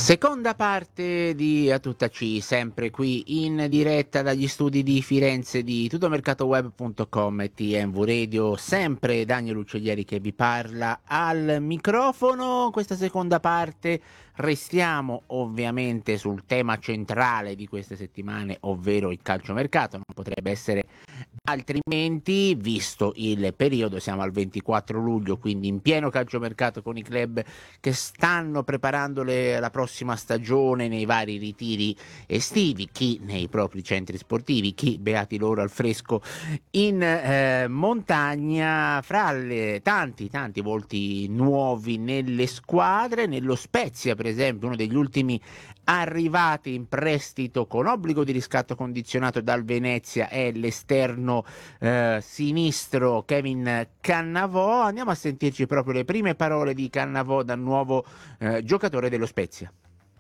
Seconda parte di A Tutta C, sempre qui in diretta dagli studi di Firenze di tuttomercatoweb.com e TMV Radio, sempre Daniel Uccellieri che vi parla al microfono. Questa seconda parte restiamo ovviamente sul tema centrale di queste settimane, ovvero il calciomercato. Non potrebbe essere altrimenti, visto il periodo, siamo al 24 luglio, quindi in pieno calciomercato con i club che stanno preparando la prossima stagione nei vari ritiri estivi, chi nei propri centri sportivi, chi beati loro al fresco in montagna, fra le tanti volti nuovi nelle squadre. Nello Spezia, per esempio, uno degli ultimi arrivati in prestito con obbligo di riscatto condizionato dal Venezia è l'esterno sinistro Kevin Cannavò. Andiamo a sentirci proprio le prime parole di Cannavò dal nuovo giocatore dello Spezia.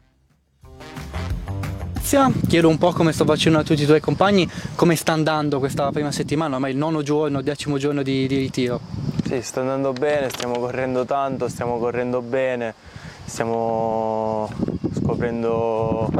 Chiedo un po' come sto facendo a tutti i tuoi compagni, come sta andando questa prima settimana, ormai il 9º giorno, 10º giorno di ritiro. Sì, sta andando bene, stiamo correndo tanto, stiamo correndo bene, stiamo scoprendo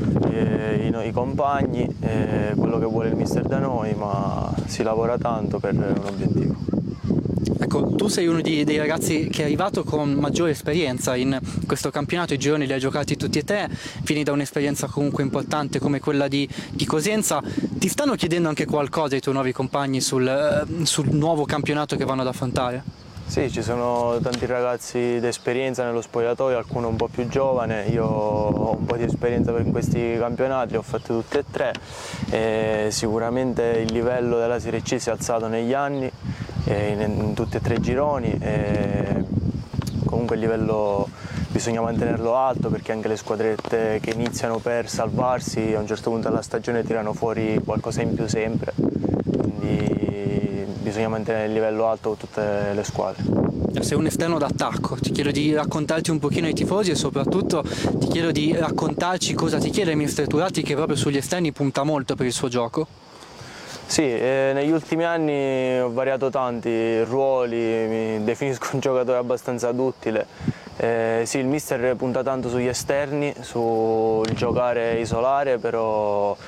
i compagni, quello che vuole il mister da noi, ma si lavora tanto per un obiettivo. Ecco, tu sei uno dei ragazzi che è arrivato con maggiore esperienza in questo campionato, i gironi li hai giocati tutti e te, vieni da un'esperienza comunque importante come quella di Cosenza. Ti stanno chiedendo anche qualcosa i tuoi nuovi compagni sul nuovo campionato che vanno ad affrontare? Sì, ci sono tanti ragazzi d'esperienza nello spogliatoio, alcuni un po' più giovane, io ho un po' di esperienza in questi campionati, li ho fatti tutti e tre e sicuramente il livello della Serie C si è alzato negli anni, in tutti e tre i gironi, e comunque il livello bisogna mantenerlo alto perché anche le squadrette che iniziano per salvarsi a un certo punto della stagione tirano fuori qualcosa in più sempre, quindi bisogna mantenere il livello alto con tutte le squadre. Sei un esterno d'attacco, ti chiedo di raccontarci un pochino ai tifosi e soprattutto ti chiedo di raccontarci cosa ti chiede il mister Turati, che proprio sugli esterni punta molto per il suo gioco. Sì, negli ultimi anni ho variato tanti ruoli, mi definisco un giocatore abbastanza duttile. Sì, il mister punta tanto sugli esterni, sul giocare isolare, però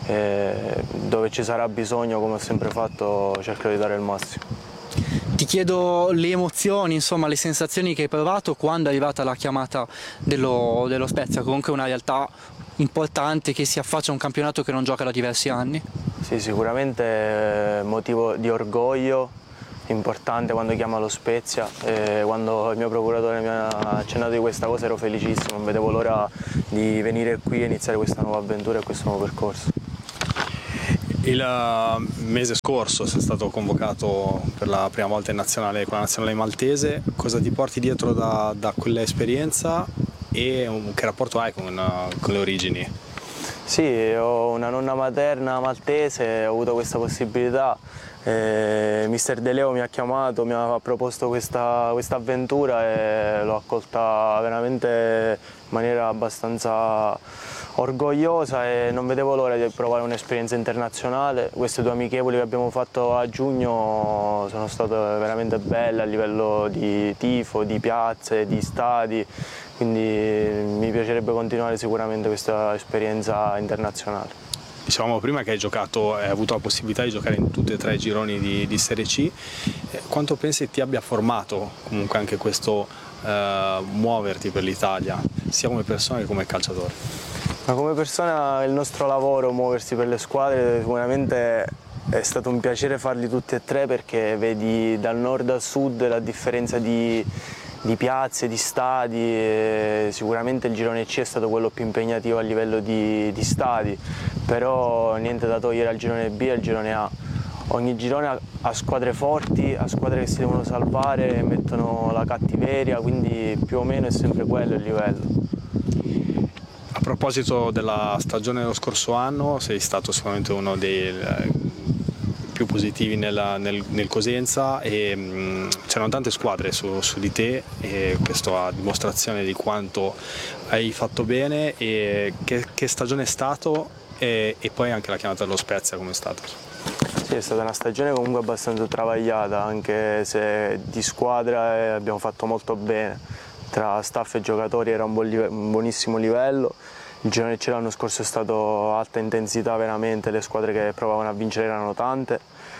dove ci sarà bisogno, come ho sempre fatto, cercherò di dare il massimo. Ti chiedo le emozioni, insomma le sensazioni che hai provato quando è arrivata la chiamata dello Spezia, comunque una realtà importante che si affaccia a un campionato che non gioca da diversi anni. Sì, sicuramente motivo di orgoglio importante quando chiama lo Spezia, quando il mio procuratore mi ha accennato di questa cosa ero felicissimo, non vedevo l'ora di venire qui e iniziare questa nuova avventura e questo nuovo percorso. Il mese scorso sei stato convocato per la prima volta in nazionale con la nazionale maltese. Cosa ti porti dietro da quell'esperienza e che rapporto hai con le origini? Sì, ho una nonna materna maltese, ho avuto questa possibilità. Mister De Leo mi ha chiamato, mi ha proposto questa avventura e l'ho accolta veramente in maniera abbastanza orgogliosa e non vedevo l'ora di provare un'esperienza internazionale. Queste due amichevoli che abbiamo fatto a giugno sono state veramente belle a livello di tifo, di piazze, di stadi, quindi mi piacerebbe continuare sicuramente questa esperienza internazionale. Dicevamo prima che hai avuto la possibilità di giocare in tutti e tre i gironi di Serie C. Quanto pensi ti abbia formato comunque anche questo muoverti per l'Italia, sia come persona che come calciatore? Ma come persona il nostro lavoro, muoversi per le squadre, sicuramente è stato un piacere farli tutti e tre perché vedi dal nord al sud la differenza di piazze, di stadi, e sicuramente il girone C è stato quello più impegnativo a livello di stadi, però niente da togliere al girone B e al girone A. Ogni girone ha squadre forti, ha squadre che si devono salvare, mettono la cattiveria, quindi più o meno è sempre quello il livello. A proposito della stagione dello scorso anno, sei stato sicuramente uno dei più positivi nel Cosenza e c'erano tante squadre su di te e questo a dimostrazione di quanto hai fatto bene e che stagione è stato e poi anche la chiamata dello Spezia come è stata? Sì, è stata una stagione comunque abbastanza travagliata, anche se di squadra abbiamo fatto molto bene. tra staff e giocatori era un buonissimo livello. Il girone C l'anno scorso è stato alta intensità veramente, le squadre che provavano a vincere erano tante.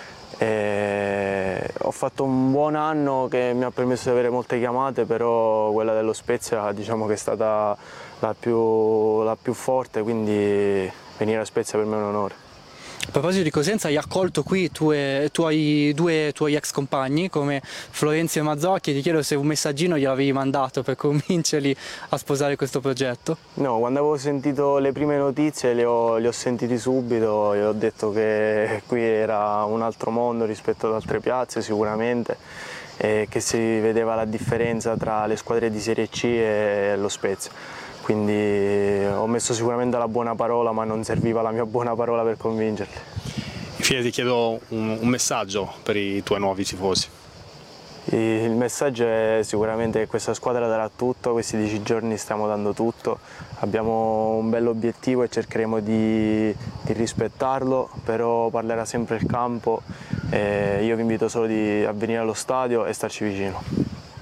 Ho fatto un buon anno che mi ha permesso di avere molte chiamate, però quella dello Spezia diciamo che è stata la più forte, quindi venire a Spezia per me è un onore. A proposito di Cosenza, hai accolto qui i tuoi due tuoi ex compagni come Florenzi e Mazzocchi. Ti chiedo se un messaggino gliel'avevi mandato per convincerli a sposare questo progetto. No, quando avevo sentito le prime notizie li ho sentiti subito, gli ho detto che qui era un altro mondo rispetto ad altre piazze sicuramente, e che si vedeva la differenza tra le squadre di Serie C e lo Spezia. Quindi ho messo sicuramente la buona parola, ma non serviva la mia buona parola per convincerli. Infine ti chiedo un messaggio per i tuoi nuovi tifosi. Il messaggio è sicuramente che questa squadra darà tutto, questi 10 giorni stiamo dando tutto, abbiamo un bell'obiettivo e cercheremo di rispettarlo, però parlerà sempre il campo e io vi invito solo a venire allo stadio e starci vicino.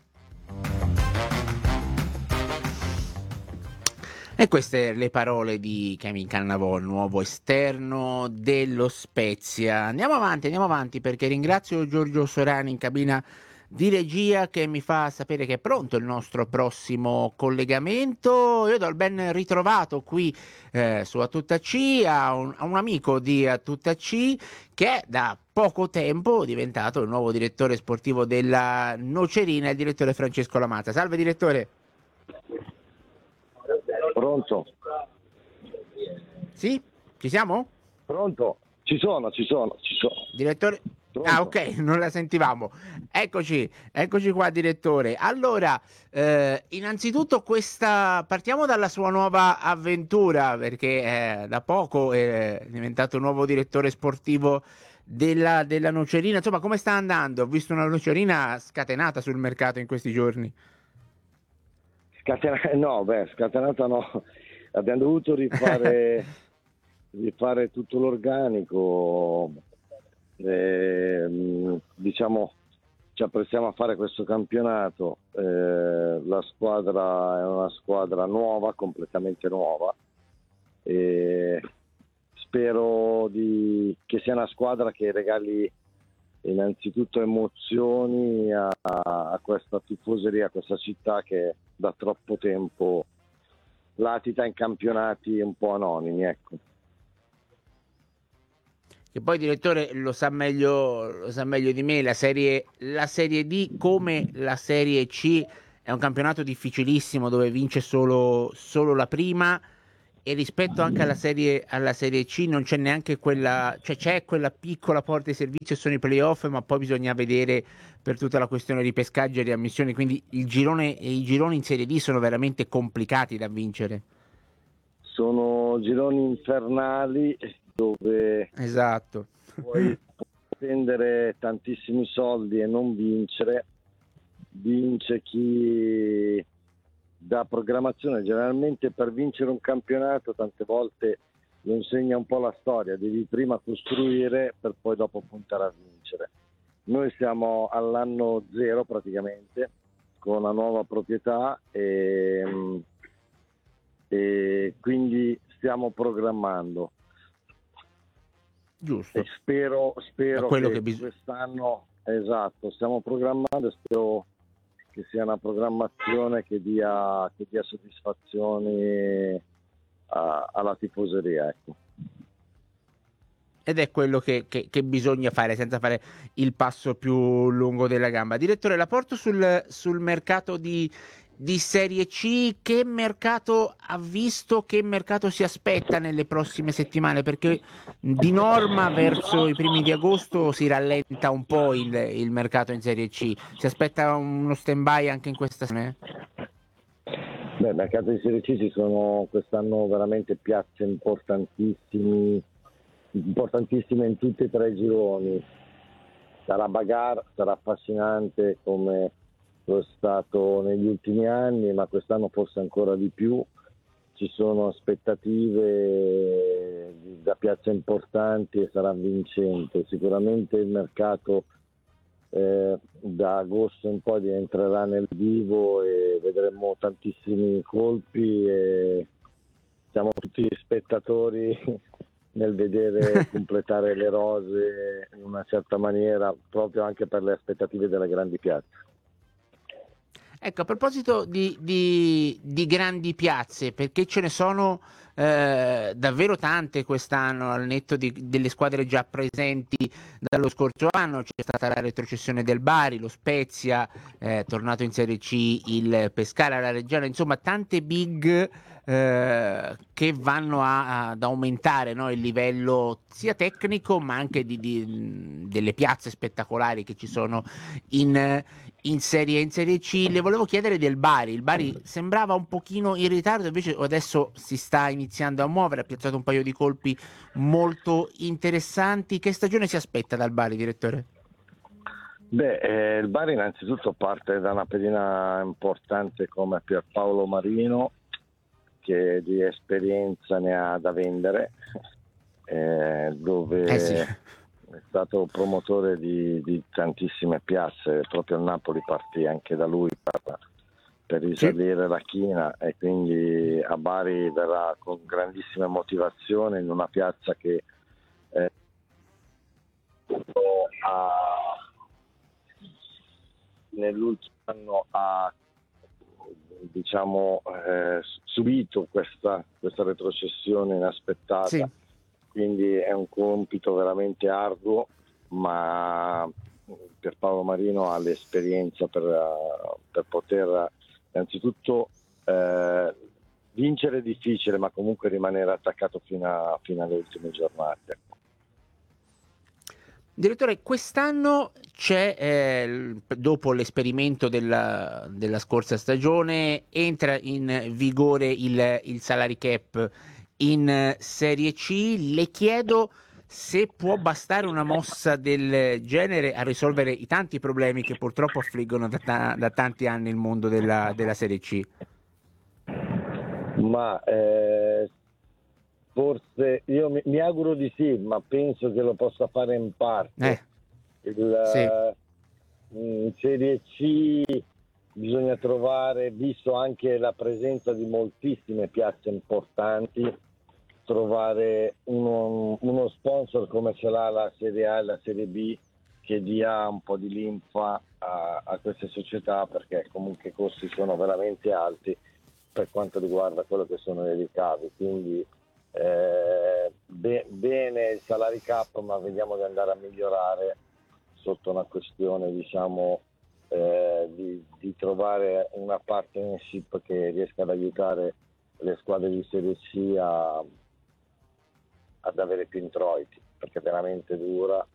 E queste le parole di Kevin Cannavò, il nuovo esterno dello Spezia. Andiamo avanti perché ringrazio Giorgio Sorani in cabina di regia che mi fa sapere che è pronto il nostro prossimo collegamento. Io do il ben ritrovato qui su A Tutta C a un amico di A Tutta C che è da poco tempo diventato il nuovo direttore sportivo della Nocerina, il direttore Francesco Lamazza. Salve direttore. Pronto? Sì? Ci siamo? Pronto? Ci sono. Direttore? Pronto? Ah, ok, non la sentivamo. Eccoci qua, direttore. Allora, innanzitutto partiamo dalla sua nuova avventura, perché da poco è diventato nuovo direttore sportivo della Nocerina. Insomma, come sta andando? Ho visto una Nocerina scatenata sul mercato in questi giorni. Scatenata no. Abbiamo dovuto rifare tutto l'organico. Diciamo, ci apprestiamo a fare questo campionato. La squadra è una squadra nuova, completamente nuova. Spero che sia una squadra che regali innanzitutto emozioni a questa tifoseria, a questa città che da troppo tempo latita in campionati un po' anonimi, ecco. Che poi direttore lo sa meglio di me, la serie D come la Serie C è un campionato difficilissimo dove vince solo la prima, e rispetto anche alla serie C non c'è neanche quella, cioè c'è quella piccola porta di servizio e sono i playoff, ma poi bisogna vedere per tutta la questione di pescaggio e riammissioni, quindi i gironi in Serie D sono veramente complicati da vincere. Sono gironi infernali dove esatto. puoi spendere tantissimi soldi e non vincere. Vince chi da programmazione. Generalmente per vincere un campionato tante volte lo insegna un po' la storia, devi prima costruire per poi dopo puntare a vincere. Noi siamo all'anno zero praticamente con la nuova proprietà e quindi stiamo programmando. Giusto. E spero che quest'anno, esatto, stiamo programmando e spero che sia una programmazione che dia soddisfazioni alla tifoseria, ecco. Ed è quello che bisogna fare senza fare il passo più lungo della gamba. Direttore, la porto sul mercato di Serie C. Che mercato ha visto? Che mercato si aspetta nelle prossime settimane? Perché di norma verso i primi di agosto si rallenta un po' il mercato in Serie C. Si aspetta uno stand-by anche in questa stagione? Beh, il mercato di Serie C ci sono quest'anno veramente piazze importantissime in tutti e tre i gironi. Sarà bagarre, sarà affascinante come lo è stato negli ultimi anni, ma quest'anno forse ancora di più. Ci sono aspettative da piazze importanti e sarà vincente. Sicuramente il mercato da agosto in poi entrerà nel vivo e vedremo tantissimi colpi e siamo tutti spettatori nel vedere completare le rose in una certa maniera, proprio anche per le aspettative delle grandi piazze. Ecco, a proposito di grandi piazze, perché ce ne sono davvero tante quest'anno, al netto delle squadre già presenti dallo scorso anno. C'è stata la retrocessione del Bari, lo Spezia, tornato in Serie C il Pescara, la Reggiana, insomma tante big che vanno ad aumentare, no, il livello sia tecnico ma anche delle piazze spettacolari che ci sono in Serie C. Le volevo chiedere del Bari. Il Bari sembrava un pochino in ritardo, invece adesso si sta iniziando a muovere, ha piazzato un paio di colpi molto interessanti. Che stagione si aspetta dal Bari, direttore? Il Bari innanzitutto parte da una pedina importante come Pierpaolo Marino, che di esperienza ne ha da vendere, dove Sì. è stato promotore di tantissime piazze. Proprio il Napoli partì anche da lui per risalire la china, e quindi a Bari verrà con grandissime motivazioni in una piazza che nell'ultimo anno ha subito questa retrocessione inaspettata. Sì. Quindi è un compito veramente arduo, ma Pierpaolo Marino ha l'esperienza per poter innanzitutto vincere è difficile, ma comunque rimanere attaccato fino alle ultime giornate. Direttore, quest'anno c'è, dopo l'esperimento della scorsa stagione, entra in vigore il salary cap in Serie C. Le chiedo se può bastare una mossa del genere a risolvere i tanti problemi che purtroppo affliggono da tanti anni il mondo della Serie C. Ma forse io mi auguro di sì, ma penso che lo possa fare in parte. Sì. In Serie C bisogna trovare, visto anche la presenza di moltissime piazze importanti, trovare uno sponsor come ce l'ha la Serie A e la Serie B, che dia un po' di linfa a queste società, perché comunque i costi sono veramente alti per quanto riguarda quello che sono i ricavi. Quindi bene il salary cap, ma vediamo di andare a migliorare sotto una questione di trovare una partnership che riesca ad aiutare le squadre di Serie C ad avere più introiti, perché è veramente dura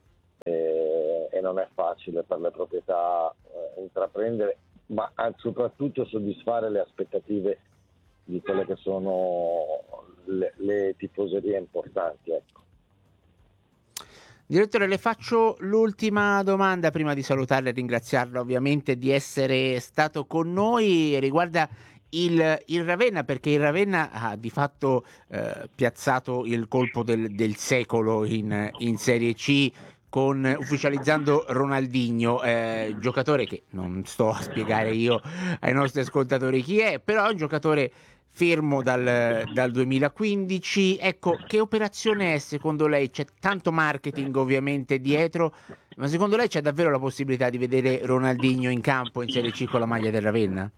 e non è facile per le proprietà intraprendere, ma soprattutto soddisfare le aspettative di quelle che sono le tifoserie importanti, ecco. Direttore, le faccio l'ultima domanda prima di salutarla e ringraziarla ovviamente di essere stato con noi. Riguarda il Ravenna, perché il Ravenna ha di fatto piazzato il colpo del secolo in Serie C, ufficializzando Ronaldinho, giocatore che non sto a spiegare io ai nostri ascoltatori chi è, però è un giocatore fermo dal 2015. Ecco, che operazione è secondo lei? C'è tanto marketing ovviamente dietro, ma secondo lei c'è davvero la possibilità di vedere Ronaldinho in campo in Serie C con la maglia del Ravenna?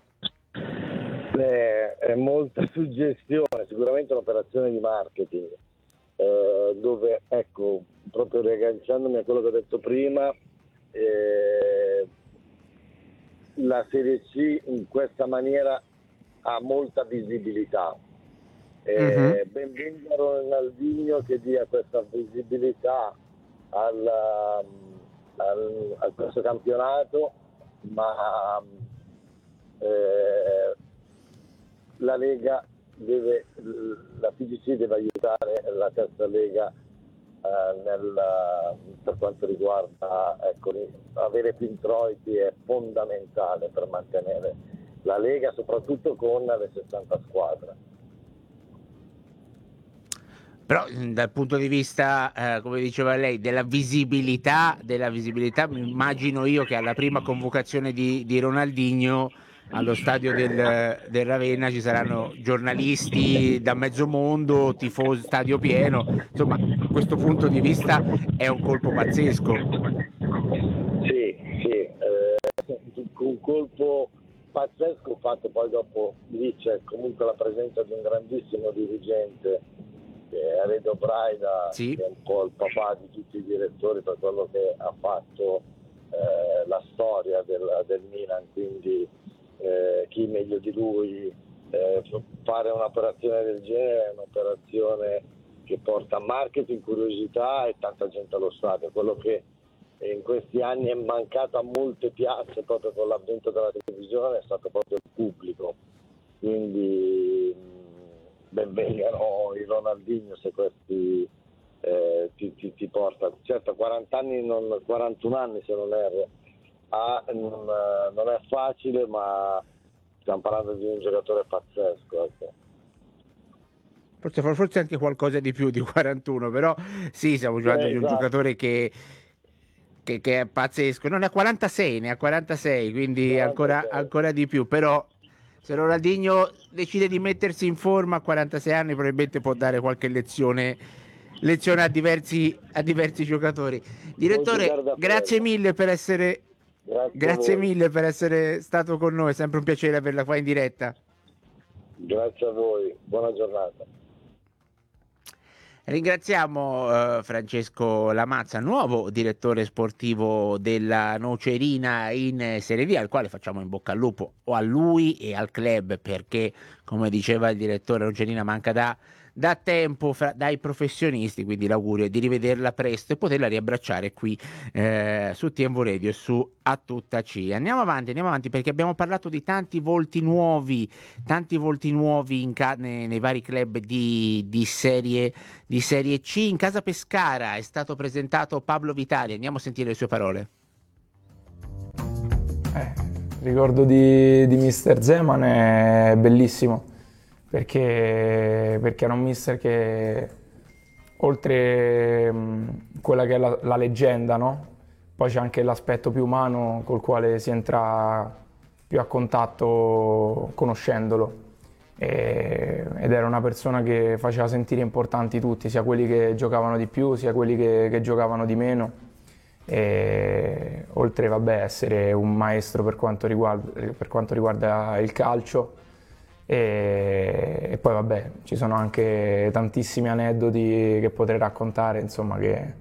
È molta suggestione, sicuramente un'operazione di marketing, dove, ecco, proprio riagganciandomi a quello che ho detto prima, la Serie C in questa maniera ha molta visibilità. Ben venga Ronaldinho che dia questa visibilità a questo campionato, ma la Lega la FIGC deve aiutare la terza Lega per quanto riguarda, ecco, avere più introiti è fondamentale per mantenere la Lega, soprattutto con le 60 squadre. Però dal punto di vista, come diceva lei, della visibilità, mi immagino io che alla prima convocazione di Ronaldinho allo stadio del Ravenna ci saranno giornalisti da mezzo mondo, tifosi, stadio pieno. Insomma, a questo punto di vista è un colpo pazzesco. Sì, un colpo pazzesco fatto poi dopo lì c'è comunque la presenza di un grandissimo dirigente che è Redo Braida, Sì. che è un po' il papà di tutti i direttori per quello che ha fatto la storia del Milan, quindi chi meglio di lui, fare un'operazione del genere è un'operazione che porta marketing, curiosità e tanta gente allo stadio, quello che in questi anni è mancato a molte piazze proprio con l'avvento della televisione è stato proprio il pubblico, quindi ben vengano i Ronaldinho se questi ti porta, certo 40 anni, 41 anni se non erro, non è facile, ma stiamo parlando di un giocatore pazzesco, ecco. Forse anche qualcosa di più di 41, però sì, stiamo parlando di un Esatto. giocatore che è pazzesco. Non ne ha 46, ne ha 46, quindi 46. ancora di più. Però se Ronaldinho decide di mettersi in forma a 46 anni, probabilmente può dare qualche lezione a diversi giocatori. Non Direttore, giocare da grazie fermo. mille per essere, Grazie a grazie voi. mille per essere stato con noi, è sempre un piacere averla qua in diretta. Grazie a voi, buona giornata. Ringraziamo Francesco Lamazza, nuovo direttore sportivo della Nocerina in Serie D, al quale facciamo in bocca al lupo, o a lui e al club, perché come diceva il direttore, Nocerina manca da tempo dai professionisti, quindi l'augurio è di rivederla presto e poterla riabbracciare qui su TMV Radio e su A Tutta C. Andiamo avanti perché abbiamo parlato di tanti volti nuovi nei vari club di Serie C. In casa Pescara è stato presentato Pablo Vitali, andiamo a sentire le sue parole. Ricordo di Mister Zeman è bellissimo perché era un mister che oltre quella che è la leggenda, no? Poi c'è anche l'aspetto più umano col quale si entra più a contatto conoscendolo. Ed era una persona che faceva sentire importanti tutti, sia quelli che giocavano di più, sia quelli che giocavano di meno. Oltre vabbè, essere un maestro per quanto riguarda il calcio, e poi vabbè, ci sono anche tantissimi aneddoti che potrei raccontare, insomma, che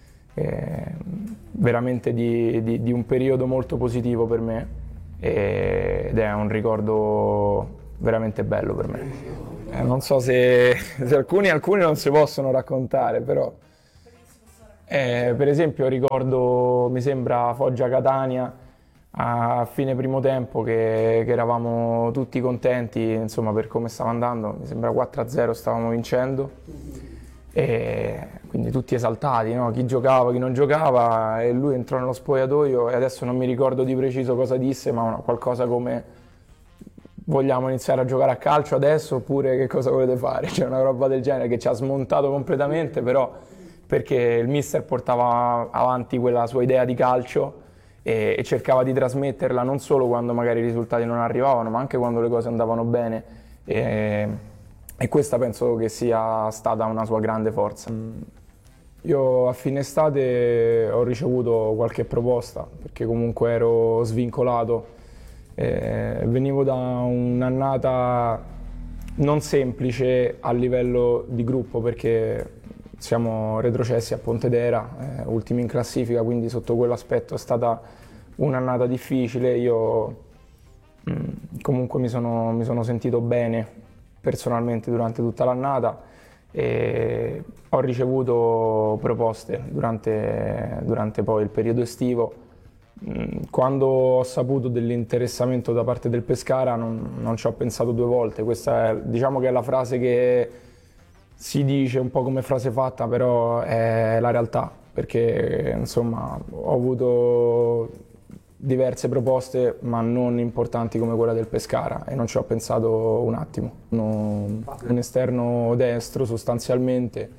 veramente di un periodo molto positivo per me, ed è un ricordo veramente bello per me. Non so se alcuni non si possono raccontare, però per esempio ricordo, mi sembra, Foggia-Catania a fine primo tempo che eravamo tutti contenti, insomma, per come stava andando, mi sembra 4-0 stavamo vincendo, e quindi tutti esaltati, no? Chi giocava, chi non giocava, e lui entrò nello spogliatoio e adesso non mi ricordo di preciso cosa disse, ma qualcosa come: vogliamo iniziare a giocare a calcio adesso oppure che cosa volete fare? C'è una roba del genere che ci ha smontato completamente, però perché il mister portava avanti quella sua idea di calcio e cercava di trasmetterla non solo quando magari i risultati non arrivavano, ma anche quando le cose andavano bene, e questa penso che sia stata una sua grande forza. Io a fine estate ho ricevuto qualche proposta perché comunque ero svincolato. Venivo da un'annata non semplice a livello di gruppo perché siamo retrocessi a Pontedera, ultimi in classifica, quindi sotto quell'aspetto è stata un'annata difficile. Io comunque mi sono sentito bene personalmente durante tutta l'annata e ho ricevuto proposte durante poi il periodo estivo. Quando ho saputo dell'interessamento da parte del Pescara non ci ho pensato due volte. Questa è, diciamo che è la frase che si dice un po' come frase fatta, però è la realtà, perché insomma ho avuto diverse proposte ma non importanti come quella del Pescara e non ci ho pensato un attimo. Un esterno destro sostanzialmente,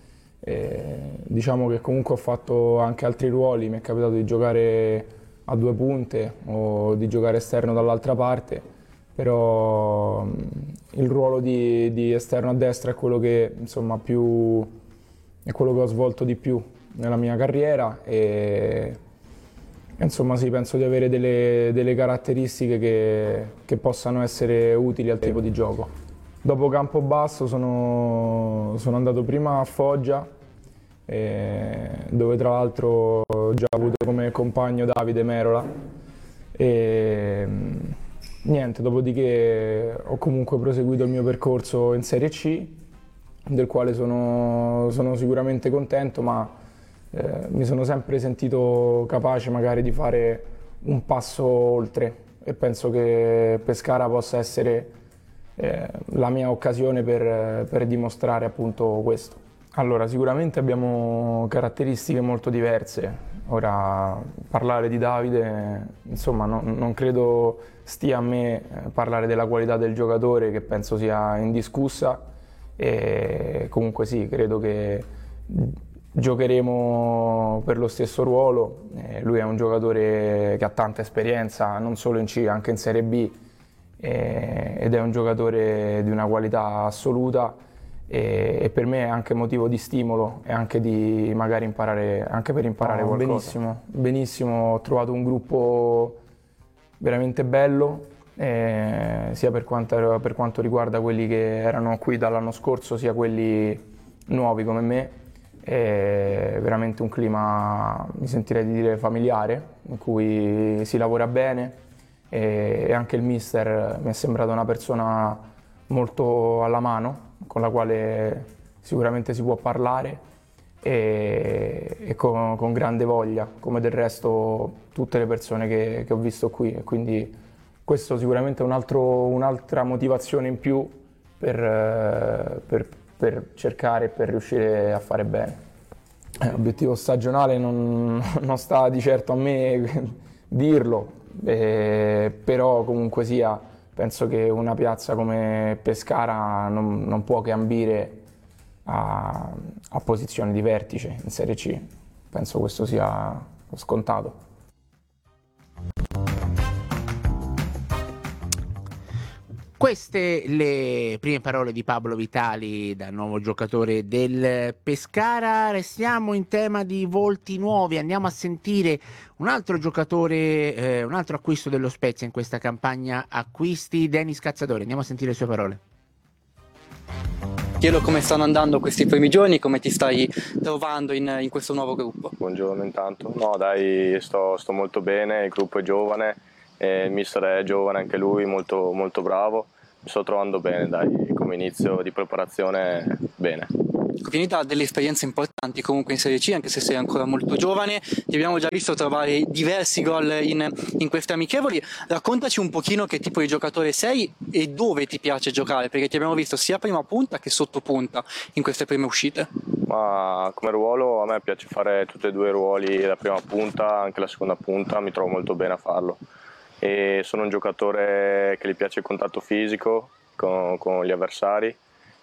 Diciamo che comunque ho fatto anche altri ruoli, mi è capitato di giocare a due punte o di giocare esterno dall'altra parte, però il ruolo di esterno a destra è quello che insomma è quello che ho svolto di più nella mia carriera e insomma sì, penso di avere delle caratteristiche che possano essere utili al tipo di gioco. Dopo Campobasso sono andato prima a Foggia, dove tra l'altro ho già avuto come compagno Davide Merola. E niente, dopodiché ho comunque proseguito il mio percorso in Serie C, del quale sono sicuramente contento, ma mi sono sempre sentito capace magari di fare un passo oltre e penso che Pescara possa essere la mia occasione per dimostrare appunto questo. Allora, sicuramente abbiamo caratteristiche molto diverse. Ora, parlare di Davide, insomma, non credo stia a me parlare della qualità del giocatore, che penso sia indiscussa, e comunque sì, credo che giocheremo per lo stesso ruolo. Lui è un giocatore che ha tanta esperienza, non solo in C, anche in Serie B, ed è un giocatore di una qualità assoluta e per me è anche motivo di stimolo e anche di magari imparare, anche per imparare qualcosa. Benissimo, ho trovato un gruppo veramente bello, sia per quanto riguarda quelli che erano qui dall'anno scorso, sia quelli nuovi come me. È veramente un clima, mi sentirei di dire, familiare, in cui si lavora bene. E anche il mister mi è sembrato una persona molto alla mano, con la quale sicuramente si può parlare e con grande voglia, come del resto tutte le persone che ho visto qui, e quindi questo sicuramente è un'altra motivazione in più per cercare e per riuscire a fare bene. L'obiettivo stagionale non sta di certo a me dirlo, però comunque sia, penso che una piazza come Pescara non può che ambire a posizioni di vertice in Serie C. Penso questo sia scontato. Queste le prime parole di Pablo Vitali, da nuovo giocatore del Pescara. Restiamo in tema di volti nuovi, andiamo a sentire un altro giocatore, un altro acquisto dello Spezia in questa campagna acquisti, Denis Cazzatori. Andiamo a sentire le sue parole. Chiedo come stanno andando questi primi giorni, come ti stai trovando in questo nuovo gruppo. Buongiorno intanto. No dai, sto molto bene, il gruppo è giovane, il mister è giovane anche lui, molto, molto bravo. Mi sto trovando bene, dai, come inizio di preparazione bene. Finita delle esperienze importanti comunque in Serie C, anche se sei ancora molto giovane, ti abbiamo già visto trovare diversi gol in queste amichevoli. Raccontaci un pochino che tipo di giocatore sei e dove ti piace giocare, perché ti abbiamo visto sia prima punta che sotto punta in queste prime uscite. Ma come ruolo a me piace fare tutti e due i ruoli, la prima punta, anche la seconda punta, mi trovo molto bene a farlo. E sono un giocatore che gli piace il contatto fisico con gli avversari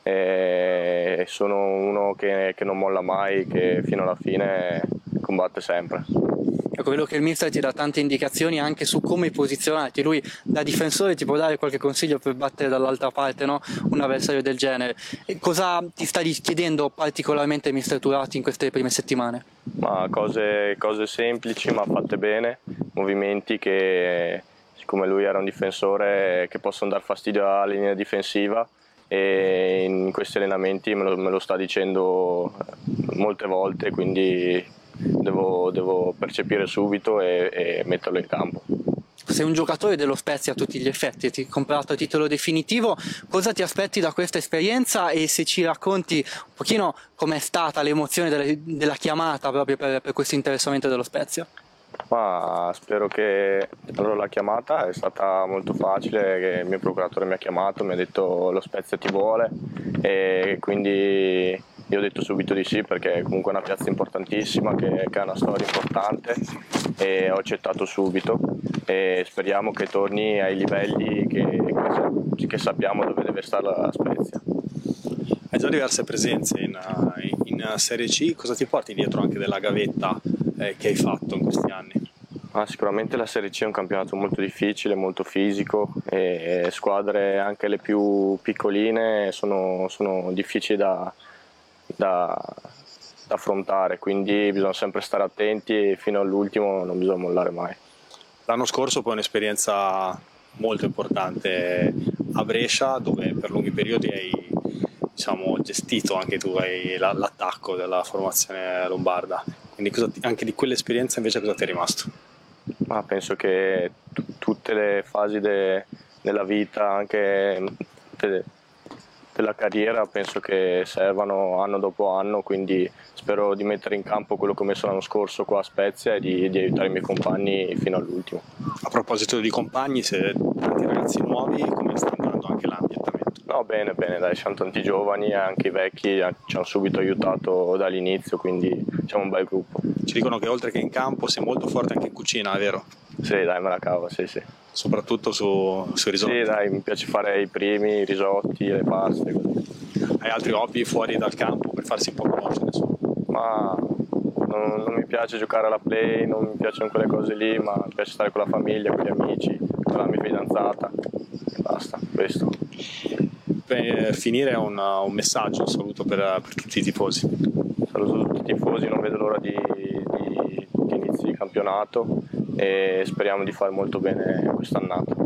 e sono uno che non molla mai, che fino alla fine combatte sempre. Ecco, vedo che il mister ti dà tante indicazioni anche su come posizionarti. Lui da difensore ti può dare qualche consiglio per battere dall'altra parte, no? Un avversario del genere. E cosa ti sta chiedendo particolarmente il mister Turati in queste prime settimane? Ma cose semplici ma fatte bene, movimenti che, siccome lui era un difensore, che possono dar fastidio alla linea difensiva, e in questi allenamenti me lo sta dicendo molte volte, quindi devo percepire subito e metterlo in campo. Sei un giocatore dello Spezia a tutti gli effetti, ti hai comprato a titolo definitivo. Cosa ti aspetti da questa esperienza e se ci racconti un pochino com'è stata l'emozione della chiamata proprio per questo interessamento dello Spezia? Ma spero che allora, la chiamata è stata molto facile, che il mio procuratore mi ha chiamato, mi ha detto lo Spezia ti vuole e quindi io ho detto subito di sì, perché è comunque una piazza importantissima che ha una storia importante, e ho accettato subito e speriamo che torni ai livelli che sappiamo dove deve stare la Spezia. Hai già diverse presenze in Serie C, cosa ti porti dietro anche della gavetta che hai fatto in questi anni? Sicuramente la Serie C è un campionato molto difficile, molto fisico e squadre anche le più piccoline sono difficili da affrontare, quindi bisogna sempre stare attenti e fino all'ultimo non bisogna mollare mai. L'anno scorso poi un'esperienza molto importante a Brescia, dove per lunghi periodi hai, diciamo, gestito anche tu l'attacco della formazione lombarda, quindi anche di quell'esperienza invece cosa ti è rimasto? Ma penso che tutte le fasi della vita, anche della carriera, penso che servano anno dopo anno, quindi spero di mettere in campo quello che ho messo l'anno scorso qua a Spezia e di aiutare i miei compagni fino all'ultimo. A proposito di compagni, se tanti ragazzi nuovi, come sta andando anche l'ambientamento? No, bene, dai, siamo tanti giovani e anche i vecchi ci hanno subito aiutato dall'inizio, quindi siamo un bel gruppo. Ci dicono che oltre che in campo sei molto forte anche in cucina, è vero? Sì, dai, me la cavo, sì. Soprattutto sui risotti? Sì, dai, mi piace fare i primi, i risotti, le paste. Hai altri hobby fuori dal campo per farsi un po' conoscere? Ma non mi piace giocare alla play, non mi piacciono quelle cose lì, ma mi piace stare con la famiglia, con gli amici, con la mia fidanzata e basta, questo. Per finire un messaggio, un saluto per tutti i tifosi. Saluto tutti i tifosi, non vedo l'ora di inizi il campionato e speriamo di fare molto bene quest'annata.